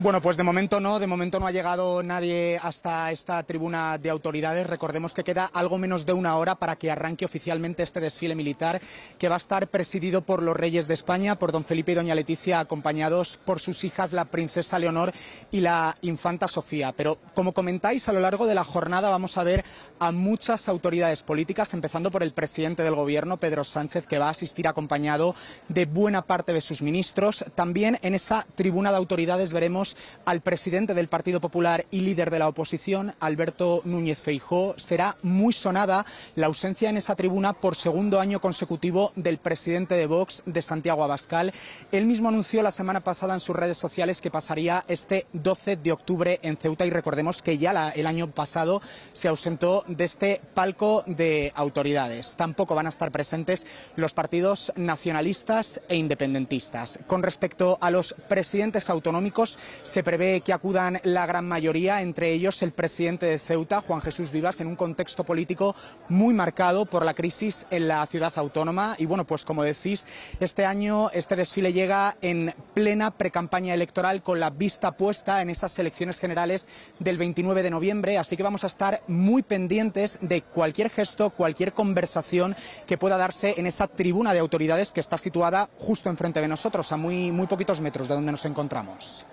Bueno, pues de momento no ha llegado nadie hasta esta tribuna de autoridades. Recordemos que queda algo menos de una hora para que arranque oficialmente este desfile militar, que va a estar presidido por los reyes de España, por don Felipe y doña Leticia, acompañados por sus hijas, la princesa Leonor y la infanta Sofía. Pero, como comentáis, a lo largo de la jornada vamos a ver a muchas autoridades políticas, empezando por el presidente del Gobierno, Pedro Sánchez, que va a asistir acompañado de buena parte de sus ministros. También en esa tribuna de autoridades veremos al presidente del Partido Popular y líder de la oposición, Alberto Núñez Feijóo. Será muy sonada la ausencia en esa tribuna por segundo año consecutivo del presidente de Vox, de Santiago Abascal. Él mismo anunció la semana pasada en sus redes sociales que pasaría este 12 de octubre en Ceuta, y recordemos que ya el año pasado se ausentó de este palco de autoridades. Tampoco van a estar presentes los partidos nacionalistas e independentistas. Con respecto a los presidentes autonómicos, se prevé que acudan la gran mayoría, entre ellos el presidente de Ceuta, Juan Jesús Vivas, en un contexto político muy marcado por la crisis en la ciudad autónoma. Y bueno, pues como decís, este año este desfile llega en plena precampaña electoral, con la vista puesta en esas elecciones generales del 29 de noviembre, así que vamos a estar muy pendientes de cualquier gesto, cualquier conversación que pueda darse en esa tribuna de autoridades que está situada justo enfrente de nosotros, a muy poquitos metros de donde nos encontramos.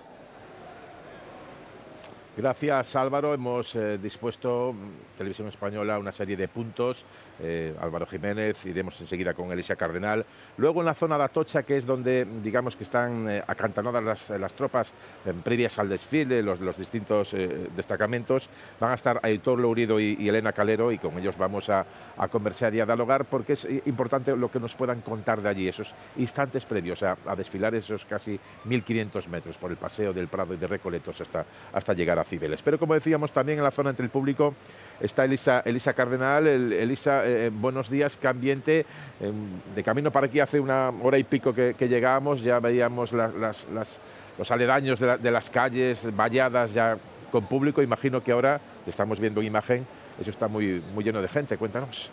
Gracias, Álvaro. Hemos dispuesto, Televisión Española, una serie de puntos. Álvaro Jiménez, iremos enseguida con Elisa Cardenal. Luego en la zona de Atocha, que es donde, digamos, que están acantanadas las tropas previas al desfile, los distintos destacamentos, van a estar Aitor Lourido y Elena Calero, y con ellos vamos a conversar y a dialogar, porque es importante lo que nos puedan contar de allí, esos instantes previos a desfilar esos casi 1.500 metros por el Paseo del Prado y de Recoletos hasta llegar a Cibeles. Pero como decíamos, también en la zona entre el público está Elisa Cardenal. Elisa, buenos días. ¿Qué ambiente? De camino para aquí hace una hora y pico que llegábamos, ya veíamos los aledaños de las calles valladas ya con público. Imagino que ahora, estamos viendo en imagen, eso está muy lleno de gente. Cuéntanos.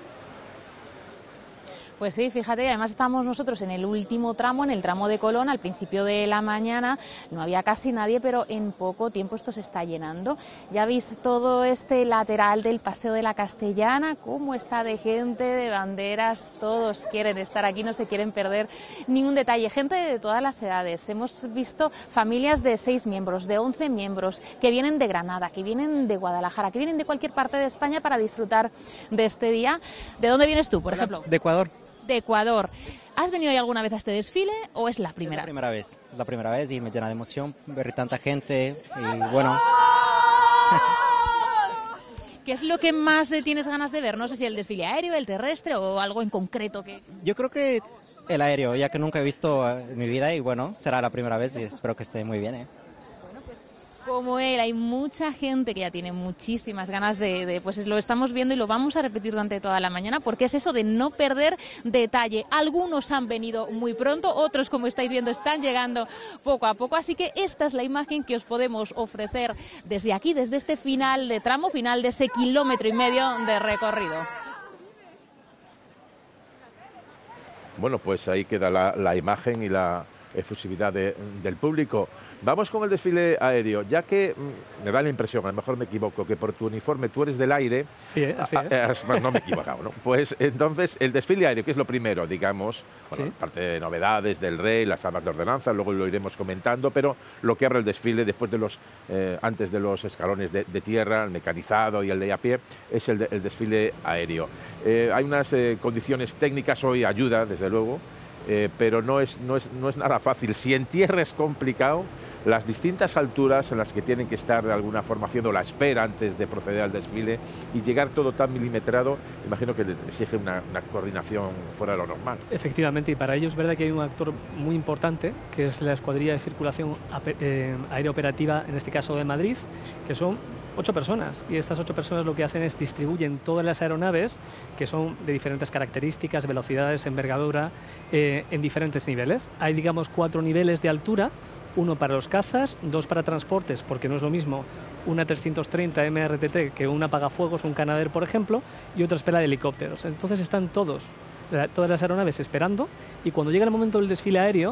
Pues sí, fíjate, además estamos nosotros en el último tramo, en el tramo de Colón. Al principio de la mañana no había casi nadie, pero en poco tiempo esto se está llenando. Ya veis todo este lateral del Paseo de la Castellana, cómo está de gente, de banderas, todos quieren estar aquí, no se quieren perder ningún detalle. Gente de todas las edades, hemos visto familias de 6 miembros, de 11 miembros, que vienen de Granada, que vienen de Guadalajara, que vienen de cualquier parte de España para disfrutar de este día. ¿De dónde vienes tú, por ejemplo? De Ecuador. De Ecuador. ¿Has venido ya alguna vez a este desfile o es la primera? Es la primera vez y me llena de emoción ver tanta gente y bueno. ¿Qué es lo que más tienes ganas de ver? No sé si el desfile aéreo, el terrestre o algo en concreto que... Yo creo que el aéreo, ya que nunca he visto en mi vida y bueno, será la primera vez y espero que esté muy bien, Bueno, pues como él, hay mucha gente que ya tiene muchísimas ganas pues lo estamos viendo y lo vamos a repetir durante toda la mañana, porque es eso de no perder detalle. Algunos han venido muy pronto, otros, como estáis viendo, están llegando poco a poco, así que esta es la imagen que os podemos ofrecer desde aquí, desde este final de tramo, final de ese 1,5 kilómetros de recorrido. Bueno, pues ahí queda la imagen y la efusividad del público. Vamos con el desfile aéreo, ya que me da la impresión, a lo mejor me equivoco, que por tu uniforme tú eres del aire. Sí, así es. No me he equivocado, ¿no? Pues entonces el desfile aéreo, que es lo primero, digamos, bueno, sí. Parte de novedades del rey, las armas de ordenanza, luego lo iremos comentando, pero lo que abre el desfile después de antes de los escalones de tierra, el mecanizado y el de a pie, es el desfile aéreo. Hay unas condiciones técnicas, hoy ayuda, desde luego, pero no es nada fácil. Si en tierra es complicado, las distintas alturas en las que tienen que estar de alguna forma haciendo la espera antes de proceder al desfile y llegar todo tan milimetrado, imagino que exige una coordinación fuera de lo normal. Efectivamente, y para ello es verdad que hay un actor muy importante, que es la Escuadrilla de Circulación Aérea Operativa, en este caso de Madrid, que son 8 personas, y estas 8 personas lo que hacen es distribuyen todas las aeronaves, que son de diferentes características, velocidades, envergadura, en diferentes niveles. Hay, digamos, 4 niveles de altura, uno para los cazas, 2 para transportes, porque no es lo mismo una 330 MRTT que una apagafuegos, un Canadair, por ejemplo, y otra espera de helicópteros. Entonces están todas las aeronaves esperando, y cuando llega el momento del desfile aéreo,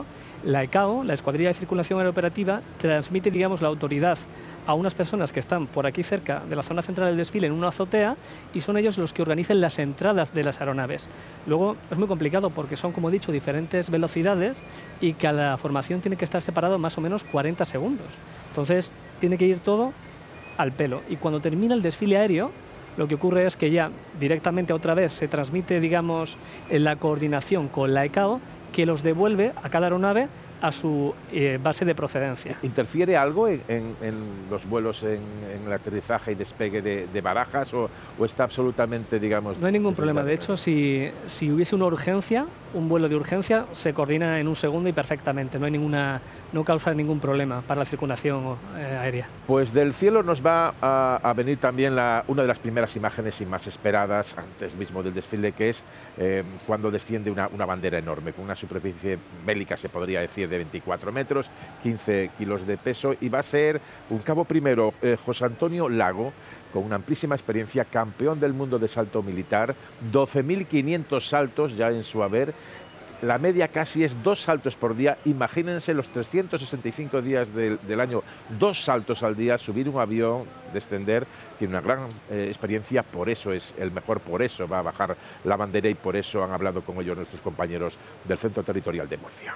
La ECAO, la Escuadrilla de Circulación Aerooperativa, transmite, digamos, la autoridad a unas personas que están por aquí cerca de la zona central del desfile en una azotea, y son ellos los que organizan las entradas de las aeronaves. Luego es muy complicado porque son, como he dicho, diferentes velocidades y cada formación tiene que estar separado más o menos 40 segundos. Entonces tiene que ir todo al pelo. Y cuando termina el desfile aéreo, lo que ocurre es que ya directamente otra vez se transmite, digamos, en la coordinación con la ECAO, que los devuelve a cada aeronave a su base de procedencia. ¿Interfiere algo en los vuelos, en el aterrizaje y despegue de Barajas, o está absolutamente, digamos... No hay ningún problema. De hecho, si hubiese una urgencia, un vuelo de urgencia, se coordina en un segundo y perfectamente. No causa ningún problema para la circulación aérea. Pues del cielo nos va a venir también una de las primeras imágenes y más esperadas antes mismo del desfile, que es cuando desciende una bandera enorme, con una superficie bélica, se podría decir, de 24 metros, 15 kilos de peso, y va a ser un cabo primero, José Antonio Lago, con una amplísima experiencia, campeón del mundo de salto militar, 12.500 saltos ya en su haber. La media casi es 2 saltos por día. Imagínense los 365 días del año, 2 saltos al día, subir un avión, descender. Tiene una gran experiencia, por eso es el mejor, por eso va a bajar la bandera, y por eso han hablado con ellos nuestros compañeros del Centro Territorial de Murcia.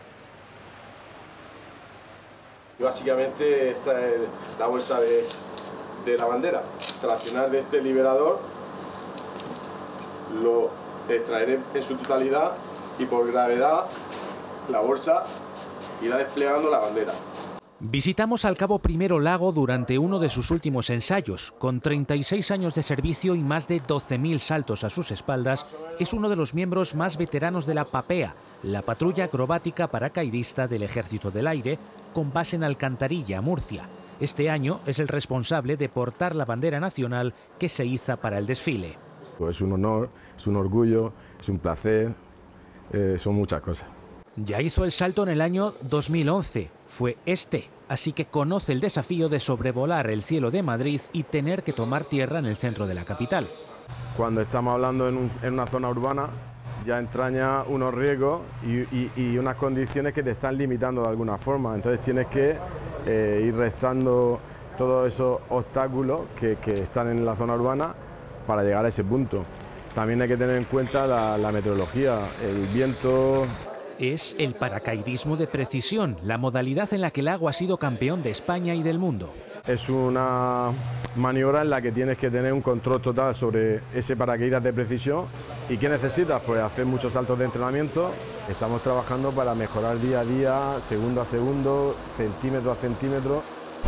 Básicamente esta es la bolsa de la bandera. Traccionar de este liberador, lo extraeré en su totalidad, y por gravedad la bolsa irá desplegando la bandera. Visitamos al cabo primero Lago durante uno de sus últimos ensayos. Con 36 años de servicio y más de 12.000 saltos a sus espaldas, es uno de los miembros más veteranos de la PAPEA, la patrulla acrobática paracaidista del Ejército del Aire, con base en Alcantarilla, Murcia. Este año es el responsable de portar la bandera nacional que se iza para el desfile. Pues es un honor, es un orgullo, es un placer, son muchas cosas. Ya hizo el salto en el año 2011, fue así que conoce el desafío de sobrevolar el cielo de Madrid y tener que tomar tierra en el centro de la capital. Cuando estamos hablando en una zona urbana, ya entraña unos riesgos y unas condiciones que te están limitando de alguna forma. Entonces tienes que ir restando todos esos obstáculos que están en la zona urbana para llegar a ese punto. También hay que tener en cuenta la meteorología, el viento. Es el paracaidismo de precisión, la modalidad en la que Lago ha sido campeón de España y del mundo. Es una maniobra en la que tienes que tener un control total sobre ese paracaídas de precisión. ¿Y qué necesitas? Pues hacer muchos saltos de entrenamiento. Estamos trabajando para mejorar día a día, segundo a segundo, centímetro a centímetro.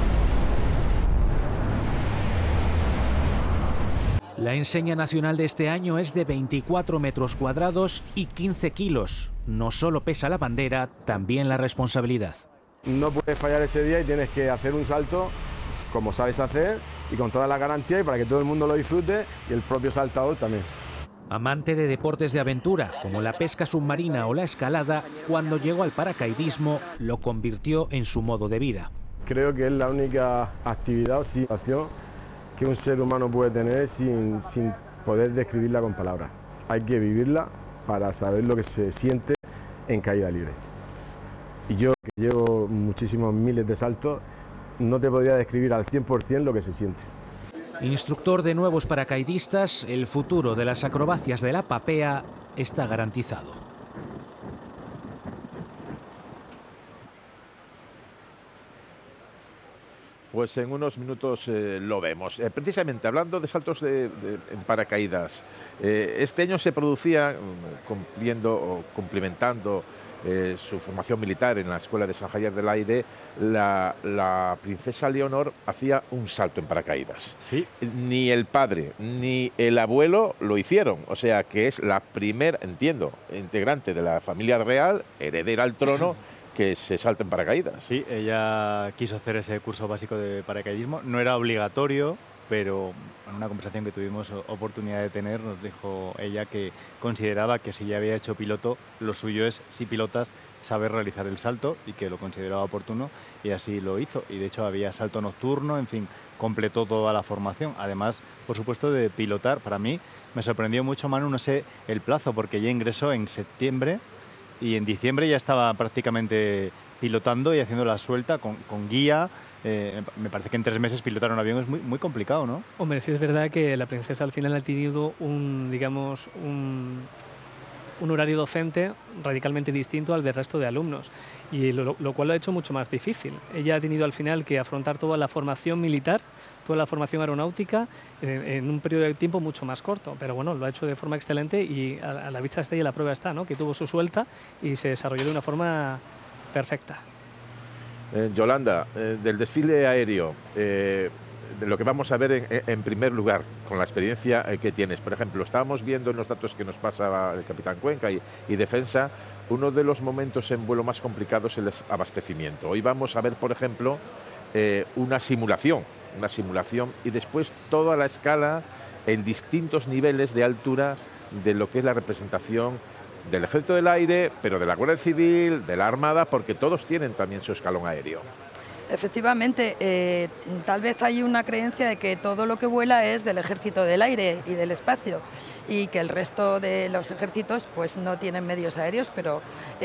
La enseña nacional de este año es de 24 metros cuadrados y 15 kilos. No solo pesa la bandera, también la responsabilidad. No puedes fallar ese día y tienes que hacer un salto como sabes hacer y con toda la garantía, y para que todo el mundo lo disfrute, y el propio saltador también. Amante de deportes de aventura, como la pesca submarina o la escalada, cuando llegó al paracaidismo lo convirtió en su modo de vida. Creo que es la única actividad o situación que un ser humano puede tener sin poder describirla con palabras. Hay que vivirla para saber lo que se siente en caída libre. Y yo, que llevo muchísimos miles de saltos, no te podría describir al 100% lo que se siente. Instructor de nuevos paracaidistas, el futuro de las acrobacias de la PAPEA está garantizado. Pues en unos minutos lo vemos. Precisamente hablando de saltos en paracaídas, este año se producía, complementando su formación militar en la Escuela de San Javier del Aire, la princesa Leonor hacía un salto en paracaídas. ¿Sí? Ni el padre ni el abuelo lo hicieron, o sea que es la primera, entiendo, integrante de la familia real, heredera al trono, que se salta en paracaídas. Sí, ella quiso hacer ese curso básico de paracaidismo. No era obligatorio, pero en una conversación que tuvimos oportunidad de tener, nos dijo ella que consideraba que si ya había hecho piloto, lo suyo es, si pilotas, saber realizar el salto, y que lo consideraba oportuno, y así lo hizo. Y de hecho había salto nocturno, en fin, completó toda la formación. Además, por supuesto, de pilotar. Para mí me sorprendió mucho, Manu, no sé el plazo, porque ella ingresó en septiembre, y en diciembre ya estaba prácticamente pilotando y haciéndola suelta, con guía. Me parece que en 3 meses pilotar un avión es muy, muy complicado, ¿no? Hombre, sí es verdad que la princesa al final ha tenido un horario docente radicalmente distinto al del resto de alumnos, y lo cual lo ha hecho mucho más difícil. Ella ha tenido al final que afrontar toda la formación militar, toda la formación aeronáutica en un periodo de tiempo mucho más corto, pero bueno, lo ha hecho de forma excelente y a la vista está y a la prueba está, ¿no? Que tuvo su suelta y se desarrolló de una forma perfecta. Yolanda, del desfile aéreo, de lo que vamos a ver en primer lugar, con la experiencia que tienes. Por ejemplo, estábamos viendo en los datos que nos pasaba el capitán Cuenca y Defensa, uno de los momentos en vuelo más complicados es el abastecimiento. Hoy vamos a ver, por ejemplo, una simulación y después toda la escala en distintos niveles de altura de lo que es la representación del Ejército del Aire, pero de la Guardia Civil, de la Armada, porque todos tienen también su escalón aéreo. Efectivamente, tal vez hay una creencia de que todo lo que vuela es del Ejército del Aire y del espacio, y que el resto de los ejércitos pues no tienen medios aéreos, pero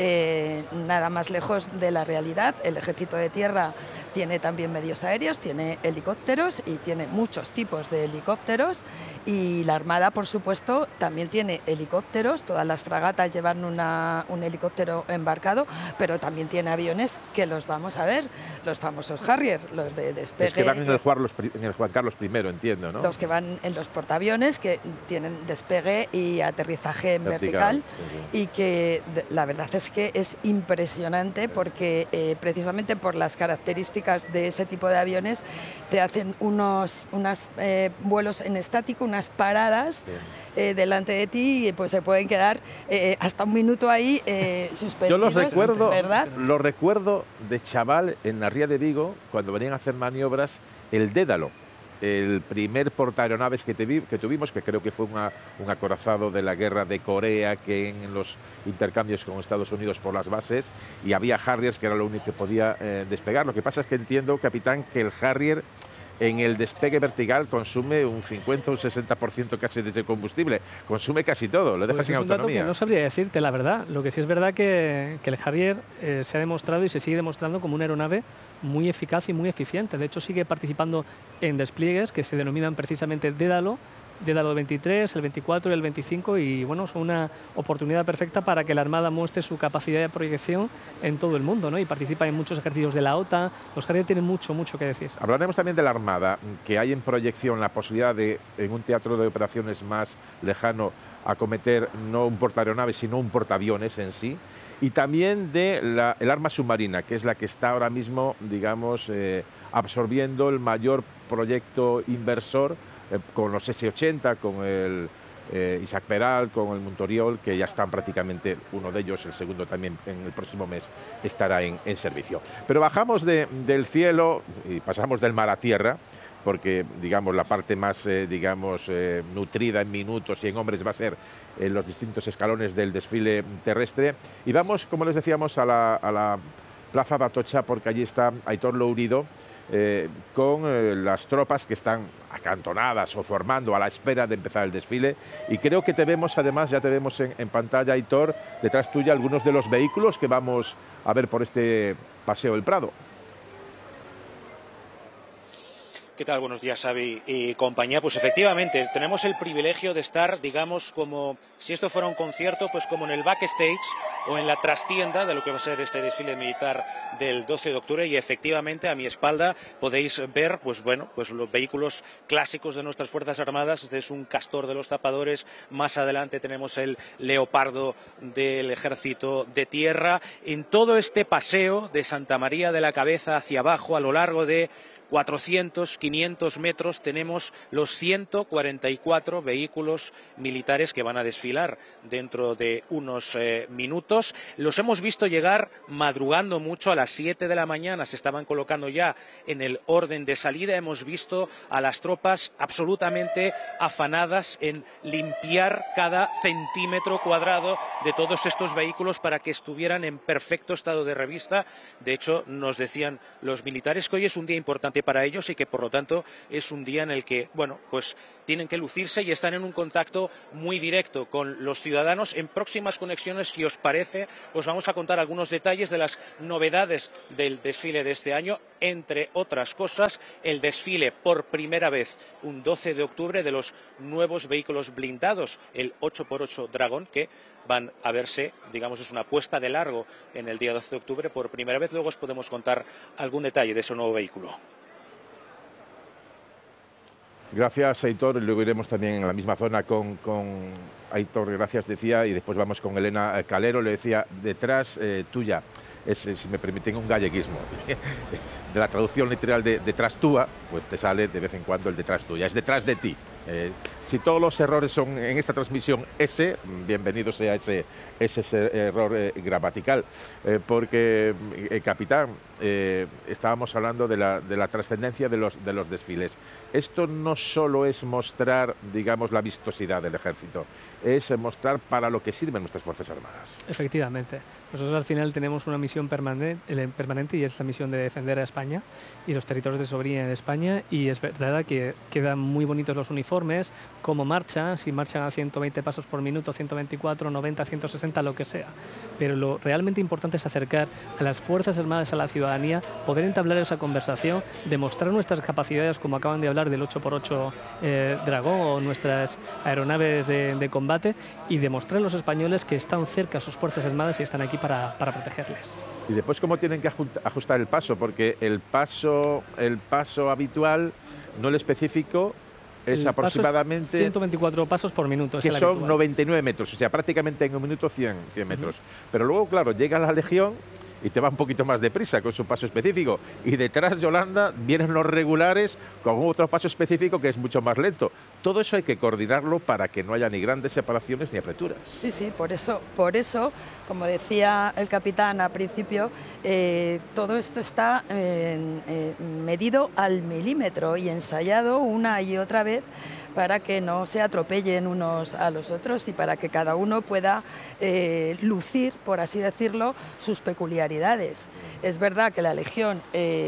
nada más lejos de la realidad. El Ejército de Tierra tiene también medios aéreos, tiene helicópteros y tiene muchos tipos de helicópteros, y la Armada, por supuesto, también tiene helicópteros. Todas las fragatas llevan un helicóptero embarcado, pero también tiene aviones que los vamos a ver, los famosos Harrier, los de despegue. Los que van en el Juan Carlos I, entiendo, ¿no? Los que van en los portaaviones, que tienen despegue y aterrizaje en vertical, sí. Y que la verdad es que es impresionante porque precisamente por las características de ese tipo de aviones te hacen unos vuelos en estático, unas paradas delante de ti, y pues se pueden quedar hasta un minuto ahí suspendidos. Yo los recuerdo de chaval en la Ría de Vigo, cuando venían a hacer maniobras, el Dédalo, el primer portaaeronaves que tuvimos, que creo que fue un acorazado de la guerra de Corea, que en los intercambios con Estados Unidos por las bases, y había Harriers, que era lo único que podía despegar. Lo que pasa es que entiendo, capitán, que el Harrier en el despegue vertical consume un 50 o un 60% casi de ese combustible. Consume casi todo, lo deja sin autonomía. Dato que no sabría decirte la verdad. Lo que sí es verdad que el Harrier se ha demostrado y se sigue demostrando como una aeronave muy eficaz y muy eficiente. De hecho, sigue participando en despliegues que se denominan precisamente Dédalo 23, el 24 y el 25, y bueno, son una oportunidad perfecta para que la Armada muestre su capacidad de proyección en todo el mundo, ¿no? Y participa en muchos ejercicios de la OTAN. Los Harrier tienen mucho que decir. Hablaremos también de la Armada, que hay en proyección la posibilidad de, en un teatro de operaciones más lejano, acometer no un portaavionaves, sino un portaaviones en sí, y también de el arma submarina, que es la que está ahora mismo, digamos, absorbiendo el mayor proyecto inversor, con los S-80, con el Isaac Peral, con el Montoriol, que ya están prácticamente, uno de ellos, el segundo también en el próximo mes, estará en servicio. Pero bajamos del cielo y pasamos del mar a tierra, porque digamos la parte más nutrida en minutos y en hombres va a ser en los distintos escalones del desfile terrestre, y vamos, como les decíamos, a la Plaza de Atocha, porque allí está Aitor Lourido, con las tropas que están acantonadas o formando a la espera de empezar el desfile, y creo que te vemos, además, ya te vemos en pantalla, Aitor, detrás tuya algunos de los vehículos que vamos a ver por este Paseo del Prado. ¿Qué tal? Buenos días, Xavi y compañía. Pues efectivamente, tenemos el privilegio de estar, digamos, como si esto fuera un concierto, pues como en el backstage o en la trastienda de lo que va a ser este desfile militar del 12 de octubre, y efectivamente a mi espalda podéis ver, pues bueno, pues los vehículos clásicos de nuestras Fuerzas Armadas. Este es un Castor de los Zapadores, más adelante tenemos el Leopardo del Ejército de Tierra. En todo este paseo de Santa María de la Cabeza hacia abajo, a lo largo de 400, 500 metros, tenemos los 144 vehículos militares que van a desfilar dentro de unos minutos. Los hemos visto llegar madrugando mucho, a las 7 de la mañana se estaban colocando ya en el orden de salida. Hemos visto a las tropas absolutamente afanadas en limpiar cada centímetro cuadrado de todos estos vehículos para que estuvieran en perfecto estado de revista. De hecho, nos decían los militares que hoy es un día importante para ellos y que por lo tanto es un día en el que, bueno, pues tienen que lucirse y están en un contacto muy directo con los ciudadanos. En próximas conexiones, si os parece, os vamos a contar algunos detalles de las novedades del desfile de este año, entre otras cosas, el desfile por primera vez un 12 de octubre de los nuevos vehículos blindados, el 8x8 Dragón, que van a verse, digamos, es una puesta de largo en el día 12 de octubre por primera vez. Luego os podemos contar algún detalle de ese nuevo vehículo. Gracias, Aitor. Luego iremos también en la misma zona con Aitor, gracias, decía, y después vamos con Elena Calero. Le decía, detrás tuya, es, si me permiten, un galleguismo. De la traducción literal de detrás túa, pues te sale de vez en cuando el detrás tuya, es detrás de ti. Si todos los errores son en esta transmisión bienvenido sea ese error gramatical, porque, capitán, estábamos hablando de la trascendencia de los desfiles. Esto no solo es mostrar, digamos, la vistosidad del ejército, es mostrar para lo que sirven nuestras Fuerzas Armadas. Efectivamente. Nosotros al final tenemos una misión permanente y es la misión de defender a España y los territorios de soberanía de España, y es verdad que quedan muy bonitos los uniformes, cómo marchan, si marchan a 120 pasos por minuto, 124, 90, 160, lo que sea. Pero lo realmente importante es acercar a las Fuerzas Armadas a la ciudadanía, poder entablar esa conversación, demostrar nuestras capacidades, como acaban de hablar del 8x8 Dragón o nuestras aeronaves de combate, y demostrar a los españoles que están cerca a sus Fuerzas Armadas y están aquí para protegerles. Y después, ¿cómo tienen que ajustar el paso? Porque el paso habitual, no el específico, es aproximadamente 124 pasos por minuto. Que son 99 metros, o sea, prácticamente en un minuto 100 metros. Pero luego, claro, llega la Legión y te va un poquito más deprisa con su paso específico. Y detrás, Yolanda, vienen los regulares con otro paso específico que es mucho más lento. Todo eso hay que coordinarlo para que no haya ni grandes separaciones ni apreturas. Sí, por eso, como decía el capitán al principio, todo esto está medido al milímetro y ensayado una y otra vez para que no se atropellen unos a los otros y para que cada uno pueda lucir, por así decirlo, sus peculiaridades. Es verdad que la Legión,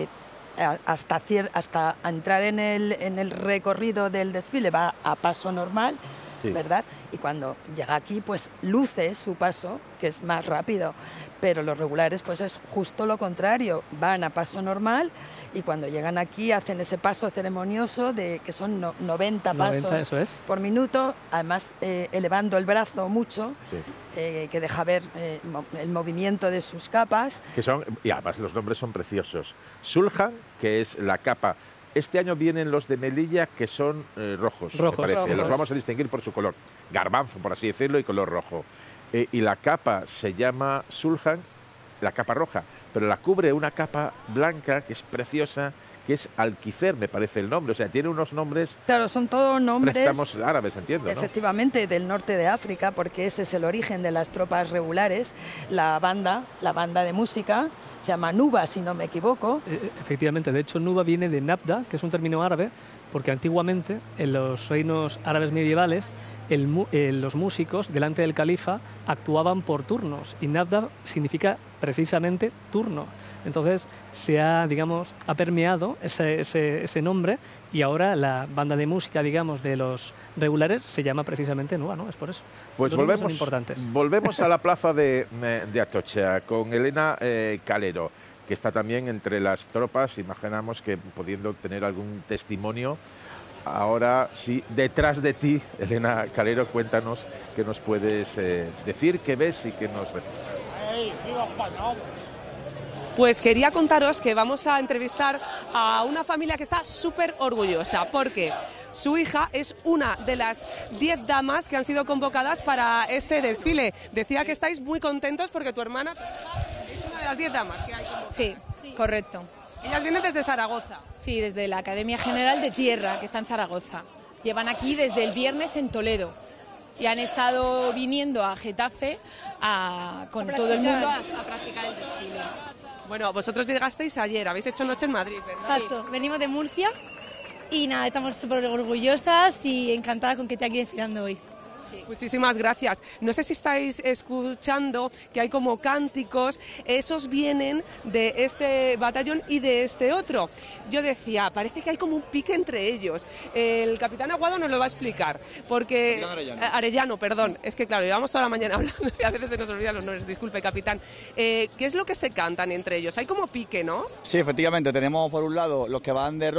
hasta entrar en el recorrido del desfile, va a paso normal, sí, ¿verdad? Y cuando llega aquí, pues luce su paso, que es más rápido. Pero los regulares, pues es justo lo contrario, van a paso normal y cuando llegan aquí hacen ese paso ceremonioso que son 90 pasos por minuto, además elevando el brazo mucho, sí, que deja ver el movimiento de sus capas. Y además los nombres son preciosos. Sulhan, que es la capa. Este año vienen los de Melilla, que son rojos, me parece. Los vamos a distinguir por su color, garbanzo, por así decirlo, y color rojo. Y la capa se llama Sulhan, la capa roja, pero la cubre una capa blanca que es preciosa, que es Alquicer, me parece el nombre. O sea, tiene unos nombres... Claro, son todos nombres... Préstamos árabes, entiendo, ¿no? Efectivamente, del norte de África, porque ese es el origen de las tropas regulares. La banda de música se llama Nuba, si no me equivoco. Efectivamente, de hecho Nuba viene de Nabda, que es un término árabe, porque antiguamente en los reinos árabes medievales los músicos delante del califa actuaban por turnos y Nabda significa precisamente turno. Entonces se ha permeado ese nombre y ahora la banda de música, digamos, de los regulares se llama precisamente Nuba, ¿no? Es por eso. Pues volvemos a la plaza de Atocha con Elena Calero, que está también entre las tropas. Imaginamos que pudiendo tener algún testimonio. Ahora sí, detrás de ti, Elena Calero, cuéntanos qué nos puedes decir, qué ves y qué nos reportas. Pues quería contaros que vamos a entrevistar a una familia que está súper orgullosa porque su hija es una de las 10 damas que han sido convocadas para este desfile. Decía que estáis muy contentos porque tu hermana es una de las 10 damas que hay convocadas. Sí, correcto. Ellas vienen desde Zaragoza. Sí, desde la Academia General de Tierra, que está en Zaragoza. Llevan aquí desde el viernes en Toledo. Y han estado viniendo a Getafe con todo el mundo a practicar el desfile. Bueno, vosotros llegasteis ayer, habéis hecho noche en Madrid, ¿verdad? Exacto, venimos de Murcia y nada, estamos súper orgullosas y encantadas con que esté aquí desfilando hoy. Sí. Muchísimas gracias. No sé si estáis escuchando que hay como cánticos, esos vienen de este batallón y de este otro. Yo decía, parece que hay como un pique entre ellos. El capitán Aguado nos lo va a explicar, porque... Arellano, perdón. Es que claro, llevamos toda la mañana hablando y a veces se nos olvidan los nombres. Disculpe, capitán. ¿Qué es lo que se cantan entre ellos? Hay como pique, ¿no? Sí, efectivamente, tenemos por un lado los que van de